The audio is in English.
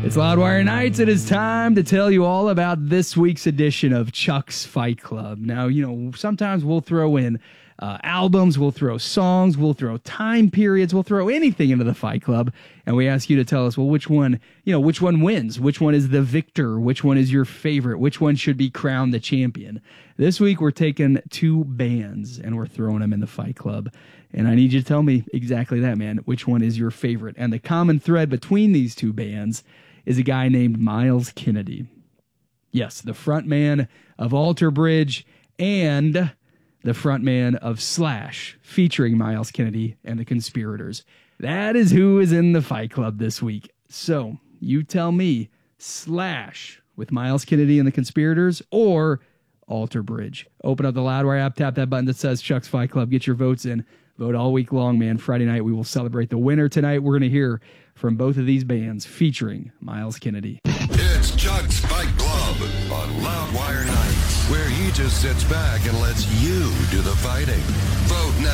It's Loudwire Nights. It is time to tell you all about this week's edition of Chuck's Fight Club. Now, sometimes we'll throw in albums, we'll throw songs, we'll throw time periods, we'll throw anything into the Fight Club, and we ask you to tell us, well, which one wins? Which one is the victor? Which one is your favorite? Which one should be crowned the champion? This week, we're taking two bands, and we're throwing them in the Fight Club. And I need you to tell me exactly that, man. Which one is your favorite? And the common thread between these two bands is a guy named Myles Kennedy. Yes, the frontman of Alter Bridge and the frontman of Slash, featuring Myles Kennedy and the Conspirators. That is who is in the Fight Club this week. So, you tell me, Slash with Myles Kennedy and the Conspirators, or Alter Bridge? Open up the Loudwire app, tap that button that says Chuck's Fight Club, get your votes in. Vote all week long, man. Friday night, we will celebrate the winner tonight. We're going to hear from both of these bands featuring Myles Kennedy. It's Chuck's Fight Club on Loudwire Nights, where he just sits back and lets you do the fighting. Vote now.